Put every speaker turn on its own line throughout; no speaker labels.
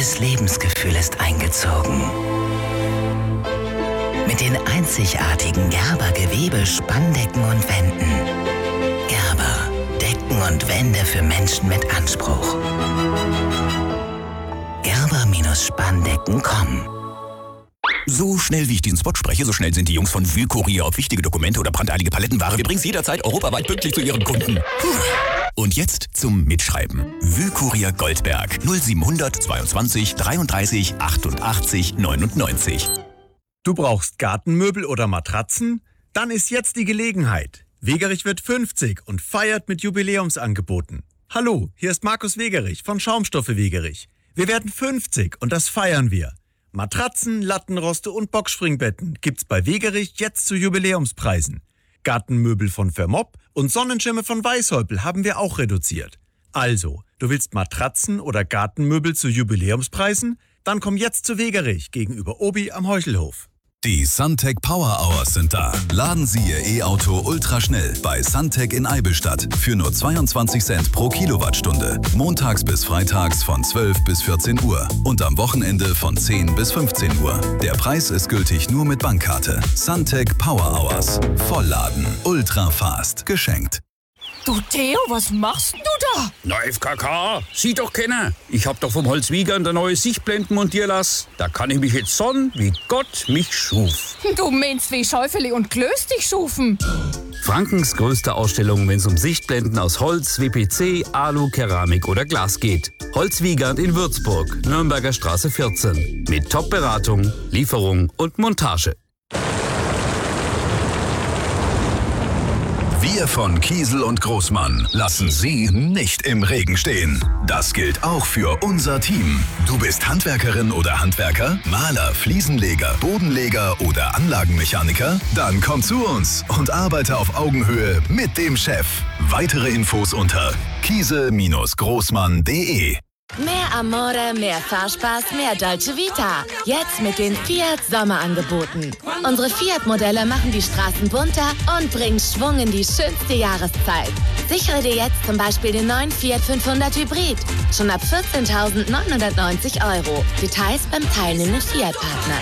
neues Lebensgefühl ist eingezogen. Mit den einzigartigen Gerber-Gewebe, Spanndecken und Wänden. Gerber, Decken und Wände für Menschen mit Anspruch. Gerber-Spanndecken.com.
So schnell wie ich diesen Spot spreche, so schnell sind die Jungs von Wühlkurier, ob wichtige Dokumente oder brandeilige Palettenware. Wir bringen es jederzeit europaweit pünktlich zu Ihren Kunden. Und jetzt zum Mitschreiben. Wühlkurier Goldberg 0700 22 33 88 99.
Du brauchst Gartenmöbel oder Matratzen? Dann ist jetzt die Gelegenheit. Wegerich wird 50 und feiert mit Jubiläumsangeboten. Hallo, hier ist Markus Wegerich von Schaumstoffe Wegerich. Wir werden 50 und das feiern wir. Matratzen, Lattenroste und Boxspringbetten gibt's bei Wegerich jetzt zu Jubiläumspreisen. Gartenmöbel von Vermopp und Sonnenschirme von Weißhäupl haben wir auch reduziert. Also, du willst Matratzen oder Gartenmöbel zu Jubiläumspreisen? Dann komm jetzt zu Wegerich gegenüber Obi am Heuchelhof.
Die Suntec Power Hours sind da. Laden Sie Ihr E-Auto ultraschnell bei Suntec in Eibenstadt für nur 22 Cent pro Kilowattstunde. Montags bis freitags von 12 bis 14 Uhr und am Wochenende von 10 bis 15 Uhr. Der Preis ist gültig nur mit Bankkarte. Suntec Power Hours. Vollladen. Ultra fast. Geschenkt.
Du Theo, was machst denn du da?
Na, FKK, sieh doch keiner. Ich hab doch vom Holzwiegern der neue Sichtblenden montieren lassen. Da kann ich mich jetzt sonnen, wie Gott mich schuf.
Du meinst wie Schäufele und Klöß dich schufen.
Frankens größte Ausstellung, wenn es um Sichtblenden aus Holz, WPC, Alu, Keramik oder Glas geht. Holzwiegand in Würzburg, Nürnberger Straße 14. Mit Top-Beratung, Lieferung und Montage.
Wir von Kiesel und Großmann lassen Sie nicht im Regen stehen. Das gilt auch für unser Team. Du bist Handwerkerin oder Handwerker, Maler, Fliesenleger, Bodenleger oder Anlagenmechaniker? Dann komm zu uns und arbeite auf Augenhöhe mit dem Chef. Weitere Infos unter kiesel-großmann.de.
Mehr Amore, mehr Fahrspaß, mehr Dolce Vita. Jetzt mit den Fiat Sommerangeboten. Unsere Fiat-Modelle machen die Straßen bunter und bringen Schwung in die schönste Jahreszeit. Sichere dir jetzt zum Beispiel den neuen Fiat 500 Hybrid. Schon ab 14.990 €. Details beim teilnehmenden Fiat-Partner.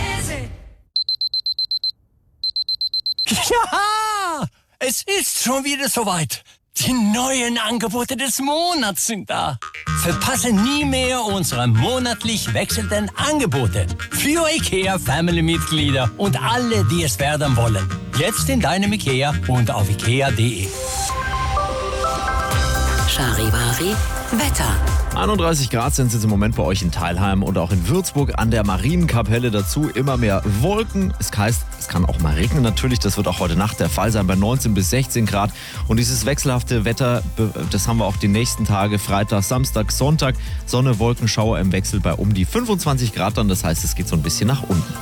Ja, es ist schon wieder soweit. Die neuen Angebote des Monats sind da. Verpasse nie mehr unsere monatlich wechselnden Angebote für IKEA-Family-Mitglieder und alle, die es werden wollen. Jetzt in deinem IKEA und auf ikea.de.
Charivari Wetter.
31 Grad sind es jetzt im Moment bei euch in Teilheim und auch in Würzburg an der Marienkapelle. Dazu immer mehr Wolken. Es heißt, es kann auch mal regnen natürlich. Das wird auch heute Nacht der Fall sein bei 19 bis 16 Grad. Und dieses wechselhafte Wetter, das haben wir auch die nächsten Tage. Freitag, Samstag, Sonntag. Sonne, Wolken, Schauer im Wechsel bei um die 25 Grad dann. Das heißt, es geht so ein bisschen nach unten.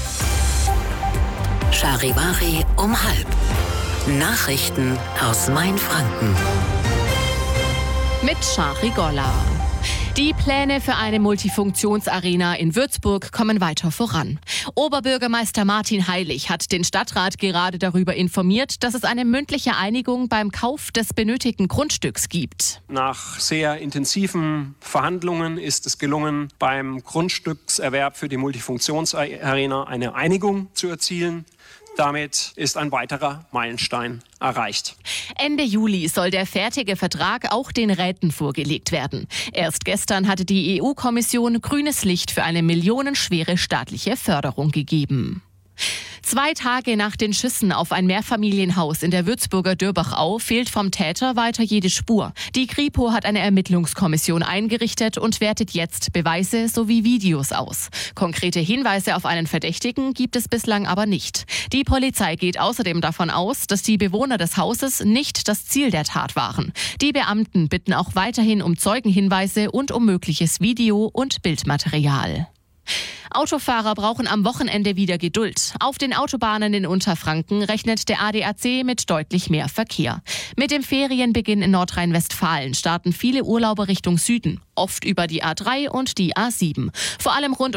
Charivari um 12:30. Nachrichten aus Mainfranken.
Mit Shari Golla. Die Pläne für eine Multifunktionsarena in Würzburg kommen weiter voran. Oberbürgermeister Martin Heilig hat den Stadtrat gerade darüber informiert, dass es eine mündliche Einigung beim Kauf des benötigten Grundstücks gibt.
Nach sehr intensiven Verhandlungen ist es gelungen, beim Grundstückserwerb für die Multifunktionsarena eine Einigung zu erzielen. Damit ist ein weiterer Meilenstein erreicht.
Ende Juli soll der fertige Vertrag auch den Räten vorgelegt werden. Erst gestern hatte die EU-Kommission grünes Licht für eine millionenschwere staatliche Förderung gegeben. 2 Tage nach den Schüssen auf ein Mehrfamilienhaus in der Würzburger Dürbachau fehlt vom Täter weiter jede Spur. Die Kripo hat eine Ermittlungskommission eingerichtet und wertet jetzt Beweise sowie Videos aus. Konkrete Hinweise auf einen Verdächtigen gibt es bislang aber nicht. Die Polizei geht außerdem davon aus, dass die Bewohner des Hauses nicht das Ziel der Tat waren. Die Beamten bitten auch weiterhin um Zeugenhinweise und um mögliches Video- und Bildmaterial. Autofahrer brauchen am Wochenende wieder Geduld. Auf den Autobahnen in Unterfranken rechnet der ADAC mit deutlich mehr Verkehr. Mit dem Ferienbeginn in Nordrhein-Westfalen starten viele Urlauber Richtung Süden, oft über die A3 und die A7. Vor allem rund